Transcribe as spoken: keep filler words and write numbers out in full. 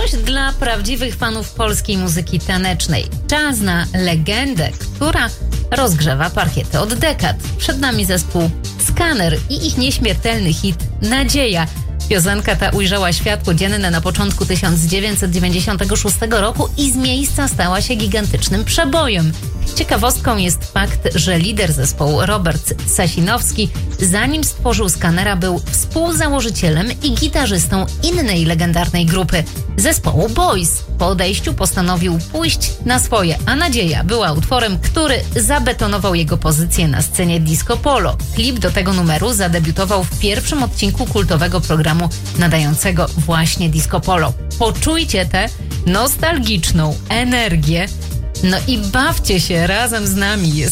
Coś dla prawdziwych fanów polskiej muzyki tanecznej. Czas na legendę, która rozgrzewa parkiety od dekad. Przed nami zespół Skaner i ich nieśmiertelny hit Nadzieja. Piosenka ta ujrzała światło dzienne na początku tysiąc dziewięćset dziewięćdziesiątego szóstego roku i z miejsca stała się gigantycznym przebojem. Ciekawostką jest fakt, że lider zespołu Robert Sasinowski, zanim stworzył Skanera, był współzałożycielem i gitarzystą innej legendarnej grupy, zespołu Boys. Po odejściu postanowił pójść na swoje, a Nadzieja była utworem, który zabetonował jego pozycję na scenie disco polo. Klip do tego numeru zadebiutował w pierwszym odcinku kultowego programu nadającego właśnie disco polo. Poczujcie tę nostalgiczną energię, no i bawcie się razem z nami.